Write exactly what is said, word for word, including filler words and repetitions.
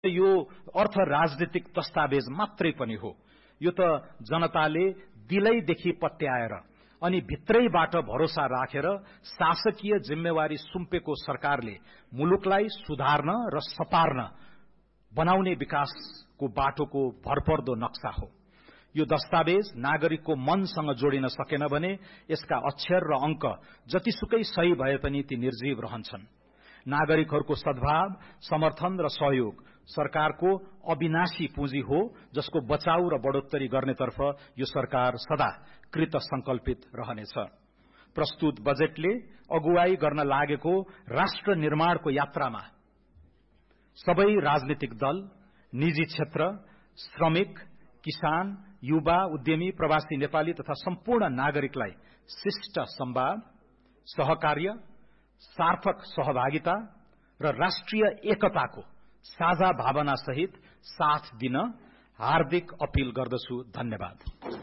यो अर्थ राजनीतिक दस्तावेज मात्रै पनि हो। यो त जनताले दिलैदेखि पत्याएर अनि भित्रैबाट भरोसा राखेर शासकीय जिम्मेवारी सुम्पेको सरकारले मुलुकलाई सुधार्न र सपार्न बनाउने विकासको बाटोको भरपर्दो नक्सा हो। यो दस्तावेज नागरिकको मनसँग जोडिन सकेन भने यसका अक्षर र अंक जतिसुकै सही भए पनि ती निर्जीव रहन्छन्। नागरिकहरूको सद्भाव, समर्थन र सहयोग सरकारको अविनाशी पुँजी हो, जसको बचाउ र बढोत्तरी गर्नेतर्फ यो सरकार सदा कृत संकल्पित रहनेछ। प्रस्तुत बजेटले अगुवाई गर्न लागेको राष्ट्र निर्माणको यात्रामा सबै राजनीतिक दल, निजी क्षेत्र, श्रमिक, किसान, युवा, उद्यमी, प्रवासी नेपाली तथा सम्पूर्ण नागरिकलाई शिष्ट संवाद, सहकार्य, सार्थक सहभागिता र राष्ट्रिय एकताको साझा भावना सहित साथ दिन हार्दिक अपील गर्दछु। धन्यवाद।